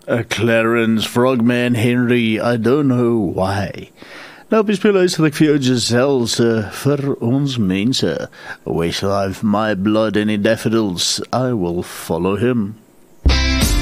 Clarence, Frogman, Henry, I don't know why. Nou, op die speel luister ek vir jou Giselle vir ons mense. We shall have my blood in the daffodils, I will follow him.